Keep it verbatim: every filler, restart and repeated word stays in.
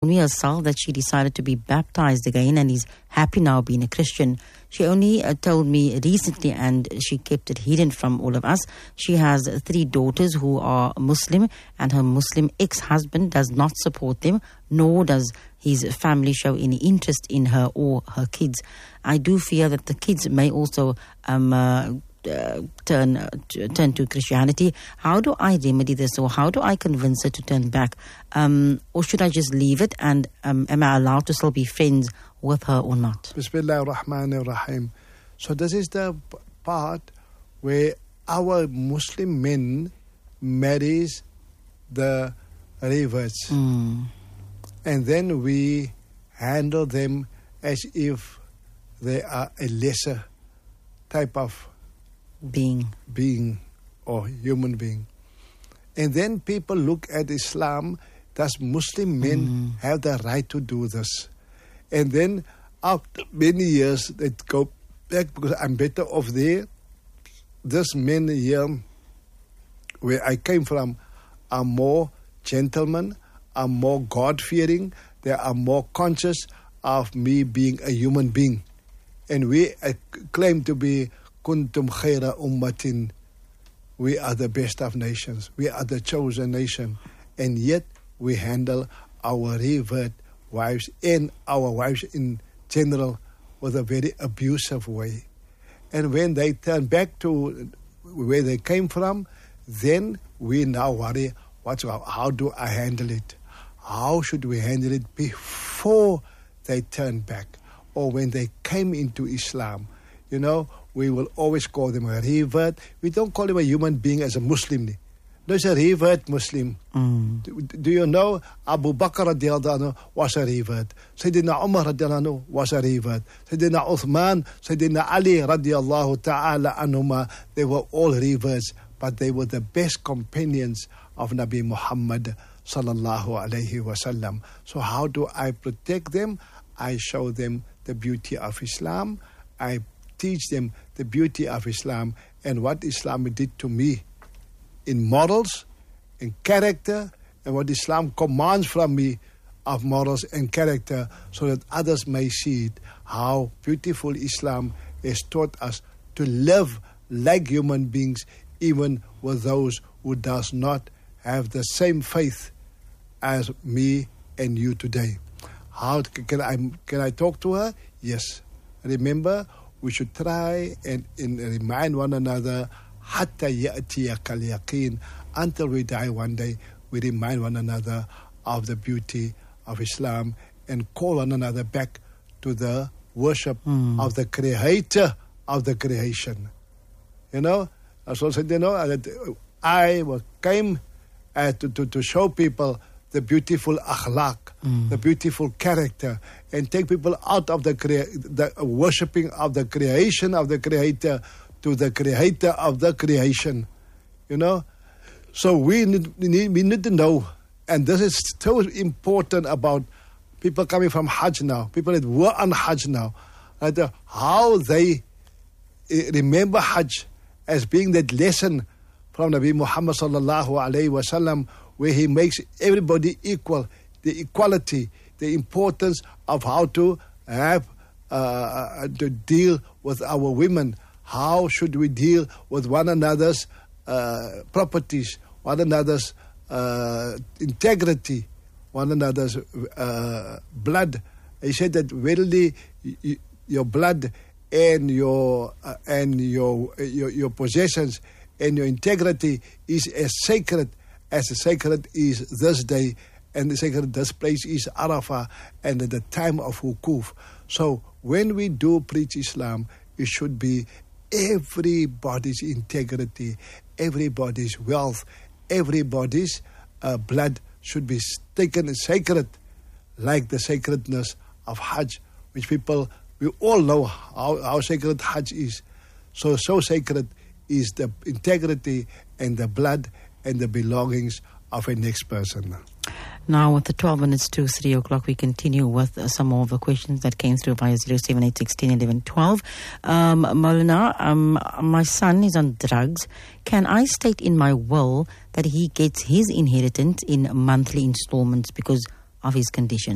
me herself that she decided to be baptized again and is happy now being a Christian. She only uh, told me recently, and she kept it hidden from all of us. She has three daughters who are Muslim, and her Muslim ex-husband does not support them, nor does his family show any interest in her or her kids. I do fear that the kids may also um, uh, uh, turn uh, to, turn to Christianity. How do I remedy this, or how do I convince her to turn back? Um, or should I just leave it, and um, am I allowed to still be friends with her or not? Bismillah ar-Rahman ar-Rahim. So this is the part where our Muslim men marries the reverts. Mm. And then we handle them as if they are a lesser type of being being or human being. And then people look at Islam, does Muslim men mm. have the right to do this? And then after many years, they go back because I'm better off there. This men here, where I came from, are more gentlemen, are more God-fearing. They are more conscious of me being a human being. And we uh, claim to be kuntum khaira ummatin. We are the best of nations. We are the chosen nation. And yet we handle our revert wives and our wives in general with a very abusive way. And when they turn back to where they came from, then we now worry, what's, how do I handle it? How should we handle it before they turn back or when they came into Islam? You know, we will always call them a revert. We don't call him a human being as a Muslim. There's a revert Muslim. Mm. Do, do you know Abu Bakr radiallahu anhu was a revert? Sayyidina Umar radiallahu anhu was a revert. Sayyidina Uthman, Sayyidina Ali radiallahu ta'ala anhuma, they were all reverts, but they were the best companions of Nabi Muhammad sallallahu alayhi wasallam. So how do I protect them? I show them the beauty of Islam. I teach them the beauty of Islam and what Islam did to me in morals, in character, and what Islam commands from me of morals and character, so that others may see it, how beautiful Islam has taught us to live like human beings, even with those who does not have the same faith as me and you today. How can I can I talk to her? Yes. Remember, we should try and, and remind one another, hatta ya'tiyakal yaqeen, until we die one day, we remind one another of the beauty of Islam and call one another back to the worship mm. of the Creator of the creation. You know, as I said, you know, that I came uh, to, to, to show people the beautiful akhlaq, mm. the beautiful character, and take people out of the, crea- the worshipping of the creation of the Creator to the Creator of the creation. You know? So we need, we need, we need to know, and this is so important about people coming from Hajj now, people that were on Hajj now, right, uh, how they uh, remember Hajj as being that lesson from Nabi Muhammad sallallahu alayhi wa sallam, where he makes everybody equal, the equality, the importance of how to have uh, to deal with our women. How should we deal with one another's uh, properties, one another's uh, integrity, one another's uh, blood? He said that verily y- your blood and your uh, and your, your your possessions and your integrity is as sacred as the sacred is this day, and the sacred this place is Arafah and at the time of Wukuf. So when we do preach Islam, it should be everybody's integrity, everybody's wealth, everybody's uh, blood should be taken as sacred, like the sacredness of Hajj, which people, we all know how, how sacred Hajj is. So, so sacred is the integrity and the blood and the belongings of a next person. Now, with the twelve minutes to three o'clock, we continue with uh, some more of the questions that came through via zero seven eight one six one zero one one two. Um, Maulana, um, my son is on drugs. Can I state in my will that he gets his inheritance in monthly installments because of his condition?